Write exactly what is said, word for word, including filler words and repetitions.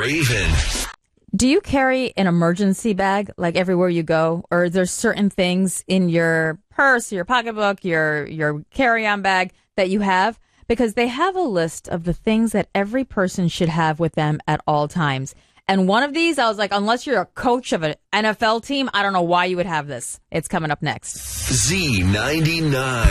Raven. Do you carry an emergency bag like everywhere you go? Or there's certain things in your purse, your pocketbook, your your carry-on bag that you have? Because they have a list of the things that every person should have with them at all times. And one of these, I was like, unless you're a coach of an N F L team, I don't know why you would have this. It's coming up next. Z ninety-nine.